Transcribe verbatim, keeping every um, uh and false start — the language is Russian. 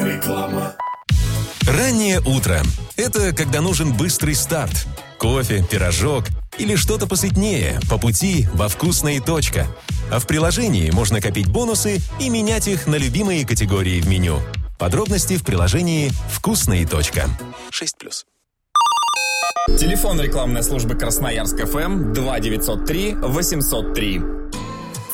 Реклама. Раннее утро – это когда нужен быстрый старт. Кофе, пирожок или что-то посытнее по пути во «Вкусная точка». А в приложении можно копить бонусы и менять их на любимые категории в меню. Подробности в приложении «Вкусная точка». шесть плюс. Телефон рекламной службы Красноярск ФМ два девятьсот три восемьсот три.